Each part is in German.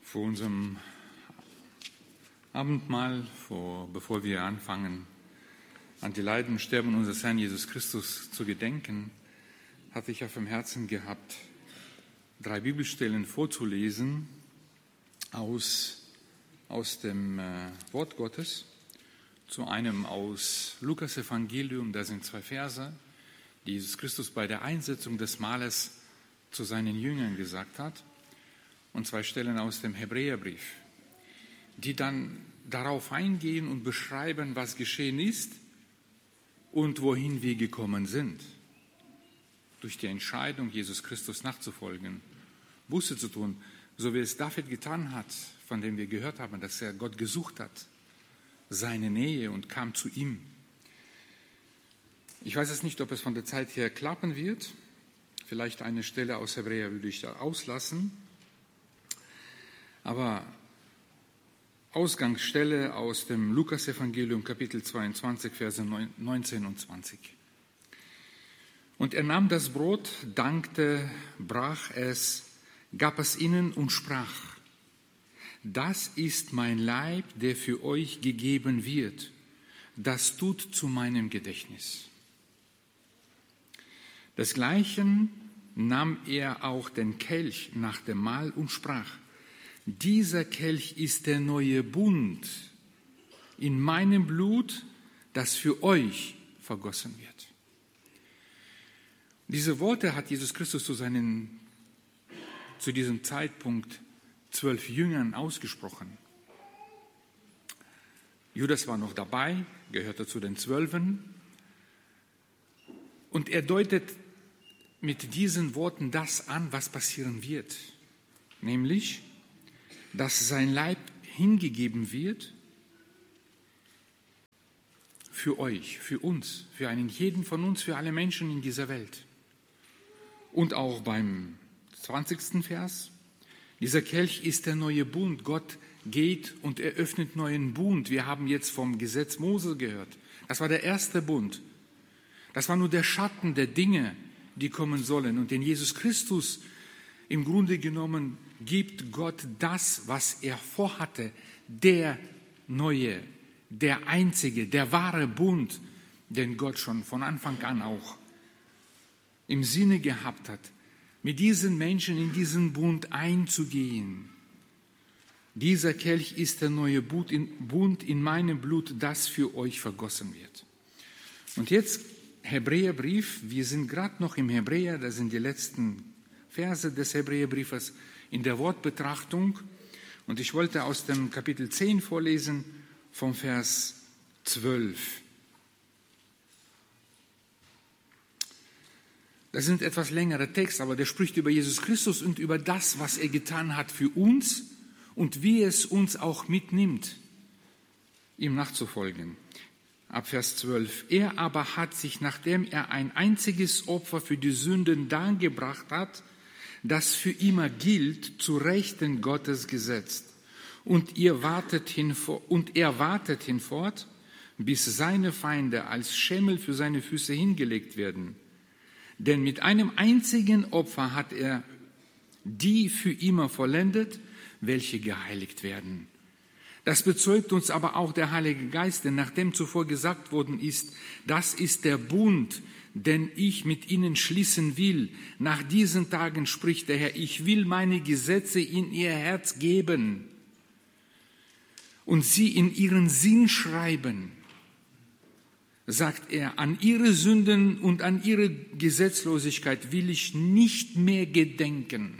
Vor unserem Abendmahl, bevor wir anfangen, an die Leiden und Sterben unseres Herrn Jesus Christus zu gedenken, hatte ich auf dem Herzen gehabt, 3 Bibelstellen vorzulesen aus dem Wort Gottes. Zu einem aus Lukas Evangelium, da sind 2 Verse, die Jesus Christus bei der Einsetzung des Mahles zu seinen Jüngern gesagt hat, und 2 Stellen aus dem Hebräerbrief, die dann darauf eingehen und beschreiben, was geschehen ist und wohin wir gekommen sind. Durch die Entscheidung, Jesus Christus nachzufolgen, Buße zu tun, so wie es David getan hat, von dem wir gehört haben, dass er Gott gesucht hat, seine Nähe, und kam zu ihm. Ich weiß jetzt nicht, ob es von der Zeit her klappen wird. Vielleicht eine Stelle aus Hebräer würde ich da auslassen. Aber Ausgangsstelle aus dem Lukas-Evangelium, Kapitel 22, Verse 19 und 20. Und er nahm das Brot, dankte, brach es, gab es ihnen und sprach: Das ist mein Leib, der für euch gegeben wird. Das tut zu meinem Gedächtnis. Desgleichen nahm er auch den Kelch nach dem Mahl und sprach: Dieser Kelch ist der neue Bund in meinem Blut, das für euch vergossen wird. Diese Worte hat Jesus Christus zu diesem Zeitpunkt 12 Jüngern ausgesprochen. Judas war noch dabei, gehörte zu den 12. Und er deutet mit diesen Worten das an, was passieren wird. Nämlich, dass sein Leib hingegeben wird für euch, für uns, für einen jeden von uns, für alle Menschen in dieser Welt. Und auch beim 20. Vers: Dieser Kelch ist der neue Bund. Gott geht und eröffnet neuen Bund. Wir haben jetzt vom Gesetz Mose gehört. Das war der erste Bund. Das war nur der Schatten der Dinge, die kommen sollen. Und in Jesus Christus im Grunde genommen gibt Gott das, was er vorhatte, der neue, der einzige, der wahre Bund, den Gott schon von Anfang an auch im Sinne gehabt hat, mit diesen Menschen in diesen Bund einzugehen. Dieser Kelch ist der neue Bund in meinem Blut, das für euch vergossen wird. Und jetzt Hebräerbrief, wir sind gerade noch im Hebräer, das sind die letzten Verse des Hebräerbriefes in der Wortbetrachtung. Und ich wollte aus dem Kapitel 10 vorlesen, vom Vers 12. Das sind etwas längere Texte, aber der spricht über Jesus Christus und über das, was er getan hat für uns und wie es uns auch mitnimmt, ihm nachzufolgen. Ab Vers 12. Er aber hat sich, nachdem er ein einziges Opfer für die Sünden dargebracht hat, das für immer gilt, zu Rechten Gottes gesetzt. Und er wartet hinfort, bis seine Feinde als Schemel für seine Füße hingelegt werden. Denn mit einem einzigen Opfer hat er die für immer vollendet, welche geheiligt werden. Das bezeugt uns aber auch der Heilige Geist, denn nachdem zuvor gesagt worden ist, das ist der Bund, den ich mit ihnen schließen will. Nach diesen Tagen spricht der Herr, ich will meine Gesetze in ihr Herz geben und sie in ihren Sinn schreiben. Sagt er, an ihre Sünden und an ihre Gesetzlosigkeit will ich nicht mehr gedenken.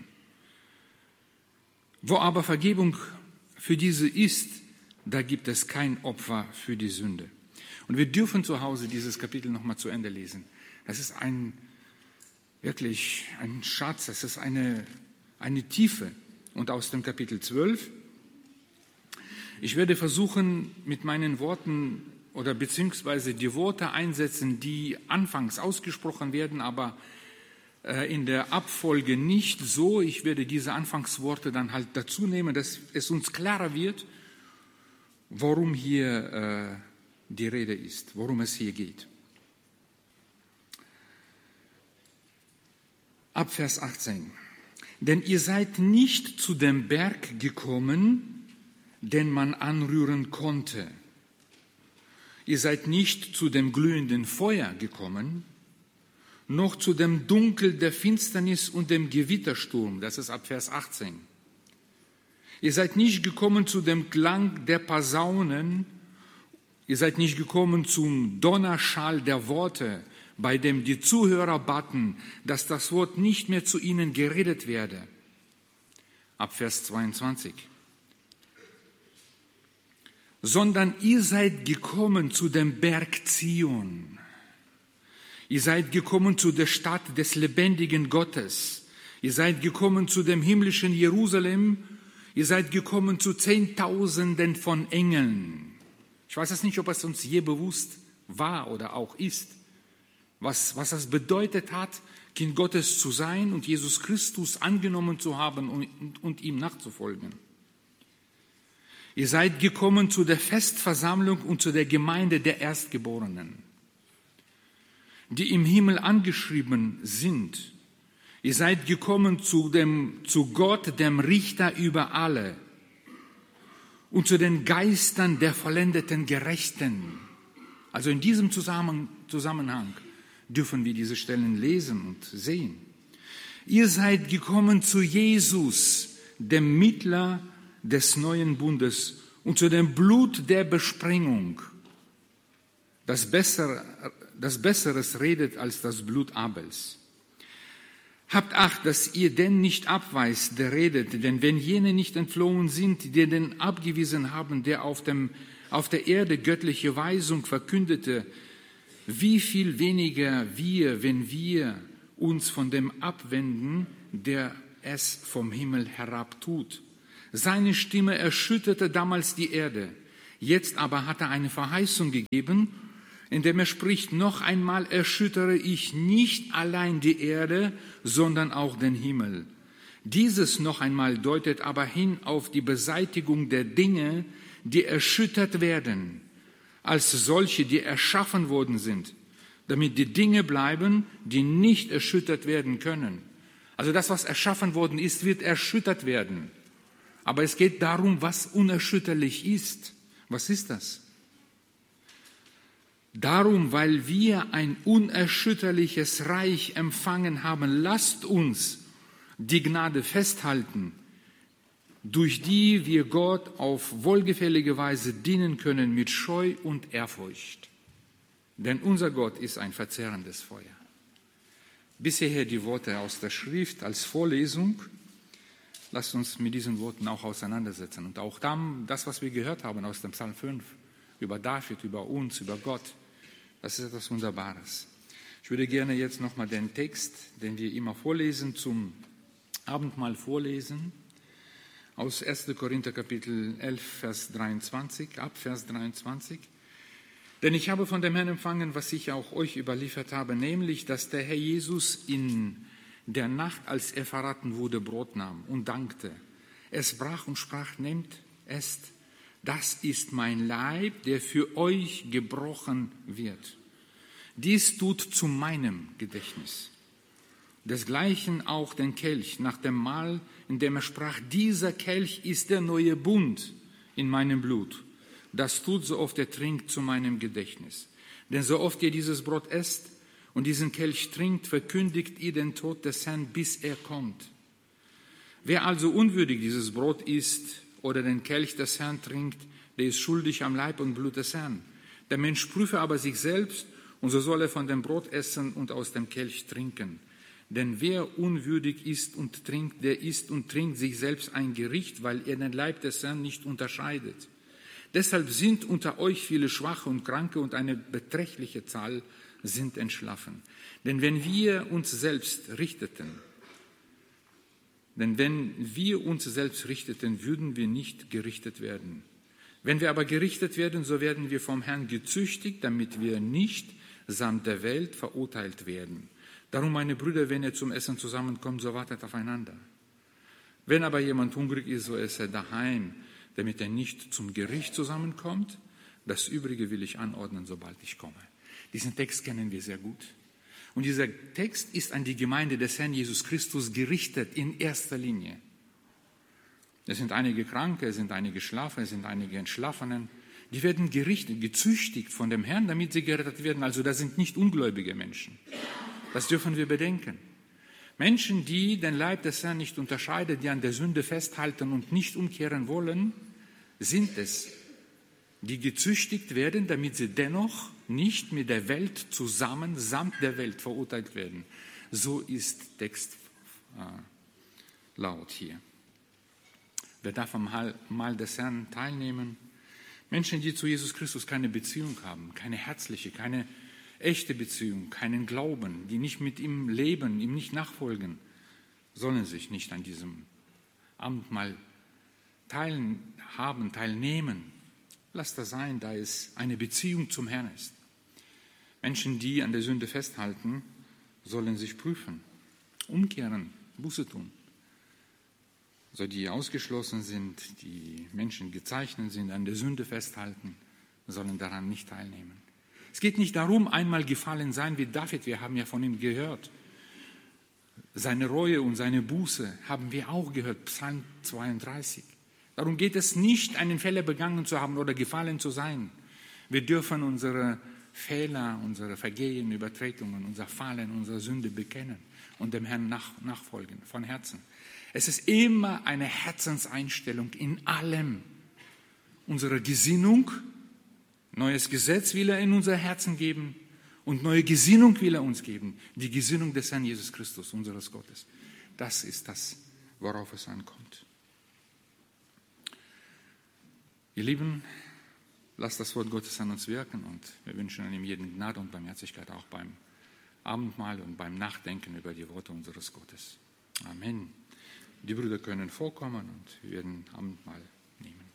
Wo aber Vergebung für diese ist, da gibt es kein Opfer für die Sünde. Und wir dürfen zu Hause dieses Kapitel nochmal zu Ende lesen. Das ist wirklich ein Schatz, das ist eine Tiefe. Und aus dem Kapitel 12, ich werde versuchen, mit meinen Worten oder beziehungsweise die Worte einsetzen, die anfangs ausgesprochen werden, aber in der Abfolge nicht so. Ich werde diese Anfangsworte dann halt dazu nehmen, dass es uns klarer wird, worum hier die Rede ist, worum es hier geht. Ab Vers 18. Denn ihr seid nicht zu dem Berg gekommen, den man anrühren konnte. Ihr seid nicht zu dem glühenden Feuer gekommen, noch zu dem Dunkel der Finsternis und dem Gewittersturm. Das ist ab Vers 18. Ihr seid nicht gekommen zu dem Klang der Posaunen. Ihr seid nicht gekommen zum Donnerschall der Worte, bei dem die Zuhörer baten, dass das Wort nicht mehr zu ihnen geredet werde. Ab Vers 22. Sondern ihr seid gekommen zu dem Berg Zion. Ihr seid gekommen zu der Stadt des lebendigen Gottes. Ihr seid gekommen zu dem himmlischen Jerusalem. Ihr seid gekommen zu Zehntausenden von Engeln. Ich weiß jetzt nicht, ob es uns je bewusst war oder auch ist, was das bedeutet hat, Kind Gottes zu sein und Jesus Christus angenommen zu haben und ihm nachzufolgen. Ihr seid gekommen zu der Festversammlung und zu der Gemeinde der Erstgeborenen, die im Himmel angeschrieben sind. Ihr seid gekommen zu Gott, dem Richter über alle, und zu den Geistern der vollendeten Gerechten. Also in diesem Zusammenhang dürfen wir diese Stellen lesen und sehen. Ihr seid gekommen zu Jesus, dem Mittler des neuen Bundes, und zu dem Blut der Besprengung, das Besseres redet als das Blut Abels. Habt Acht, dass ihr den nicht abweist, der redet, denn wenn jene nicht entflohen sind, die den abgewiesen haben, der auf der Erde göttliche Weisung verkündete, wie viel weniger wir, wenn wir uns von dem abwenden, der es vom Himmel herab tut. Seine Stimme erschütterte damals die Erde. Jetzt aber hat er eine Verheißung gegeben, indem er spricht, noch einmal erschüttere ich nicht allein die Erde, sondern auch den Himmel. Dieses noch einmal deutet aber hin auf die Beseitigung der Dinge, die erschüttert werden, als solche, die erschaffen worden sind, damit die Dinge bleiben, die nicht erschüttert werden können. Also das, was erschaffen worden ist, wird erschüttert werden. Aber es geht darum, was unerschütterlich ist. Was ist das? Darum, weil wir ein unerschütterliches Reich empfangen haben, lasst uns die Gnade festhalten, durch die wir Gott auf wohlgefällige Weise dienen können mit Scheu und Ehrfurcht. Denn unser Gott ist ein verzehrendes Feuer. Bis hierher die Worte aus der Schrift als Vorlesung. Lasst uns mit diesen Worten auch auseinandersetzen. Und auch das, was wir gehört haben aus dem Psalm 5, über David, über uns, über Gott, das ist etwas Wunderbares. Ich würde gerne jetzt nochmal den Text, den wir immer vorlesen, zum Abendmahl vorlesen, aus 1. Korinther Kapitel 11, Vers 23, ab Vers 23. Denn ich habe von dem Herrn empfangen, was ich auch euch überliefert habe, nämlich, dass der Herr Jesus in der Nacht, als er verraten wurde, Brot nahm und dankte. Es brach und sprach, nehmt, esst, das ist mein Leib, der für euch gebrochen wird. Dies tut zu meinem Gedächtnis. Desgleichen auch den Kelch nach dem Mahl, in dem er sprach, dieser Kelch ist der neue Bund in meinem Blut. Das tut, so oft ihr trinkt, zu meinem Gedächtnis. Denn so oft ihr dieses Brot esst und diesen Kelch trinkt, verkündigt ihr den Tod des Herrn, bis er kommt. Wer also unwürdig dieses Brot isst oder den Kelch des Herrn trinkt, der ist schuldig am Leib und Blut des Herrn. Der Mensch prüfe aber sich selbst, und so soll er von dem Brot essen und aus dem Kelch trinken. Denn wer unwürdig isst und trinkt, der isst und trinkt sich selbst ein Gericht, weil er den Leib des Herrn nicht unterscheidet. Deshalb sind unter euch viele Schwache und Kranke, und eine beträchtliche Zahl sind entschlafen. Denn wenn wir uns selbst richteten, würden wir nicht gerichtet werden. Wenn wir aber gerichtet werden, so werden wir vom Herrn gezüchtigt, damit wir nicht samt der Welt verurteilt werden. Darum, meine Brüder, wenn ihr zum Essen zusammenkommt, so wartet aufeinander. Wenn aber jemand hungrig ist, so esse er daheim, damit er nicht zum Gericht zusammenkommt. Das Übrige will ich anordnen, sobald ich komme. Diesen Text kennen wir sehr gut. Und dieser Text ist an die Gemeinde des Herrn Jesus Christus gerichtet in erster Linie. Es sind einige Kranke, es sind einige Schlafe, es sind einige Entschlafenen. Die werden gerichtet, gezüchtigt von dem Herrn, damit sie gerettet werden. Also das sind nicht ungläubige Menschen. Das dürfen wir bedenken. Menschen, die den Leib des Herrn nicht unterscheiden, die an der Sünde festhalten und nicht umkehren wollen, sind es, die gezüchtigt werden, damit sie dennoch nicht mit der Welt zusammen, samt der Welt verurteilt werden. So ist Text laut hier. Wer darf am Mahl des Herrn teilnehmen? Menschen, die zu Jesus Christus keine Beziehung haben, keine herzliche, keine echte Beziehung, keinen Glauben, die nicht mit ihm leben, ihm nicht nachfolgen, sollen sich nicht an diesem Abendmahl teilnehmen. Lass das sein, da es eine Beziehung zum Herrn ist. Menschen, die an der Sünde festhalten, sollen sich prüfen, umkehren, Buße tun. So die ausgeschlossen sind, die Menschen gezeichnet sind, an der Sünde festhalten, sollen daran nicht teilnehmen. Es geht nicht darum, einmal gefallen sein wie David, wir haben ja von ihm gehört. Seine Reue und seine Buße haben wir auch gehört, Psalm 32. Darum geht es nicht, einen Fehler begangen zu haben oder gefallen zu sein. Wir dürfen unsere Fehler, unsere Vergehen, Übertretungen, unser Fallen, unsere Sünde bekennen und dem Herrn nachfolgen, von Herzen. Es ist immer eine Herzenseinstellung in allem. Unsere Gesinnung, neues Gesetz will er in unser Herzen geben und neue Gesinnung will er uns geben. Die Gesinnung des Herrn Jesus Christus, unseres Gottes. Das ist das, worauf es ankommt. Ihr Lieben, lasst das Wort Gottes an uns wirken und wir wünschen ihm jeden Gnade und Barmherzigkeit auch beim Abendmahl und beim Nachdenken über die Worte unseres Gottes. Amen. Die Brüder können vorkommen und wir werden Abendmahl nehmen.